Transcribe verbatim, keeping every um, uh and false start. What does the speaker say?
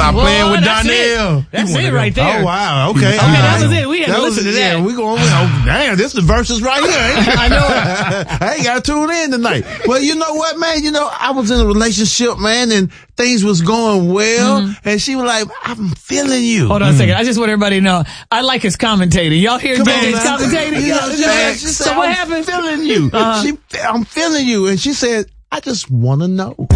Stop Well, playing with that's Donnell. It. That's it right there. Oh, wow. Okay. Okay, that was it. We had to listen to that. Yeah, we going, oh, damn, this is the verses right here. I know. I ain't got to tune in tonight. Well, you know what, man? You know, I was in a relationship, man, and things was going well, mm-hmm. and she was like, I'm feeling you. Hold on mm-hmm. a second. I just want everybody to know, I like his commentating. Y'all hear J J's commentating? You know, she said, she so said, what I'm happened? feeling you. Uh-huh. She, I'm feeling you. And she said, I just want to know.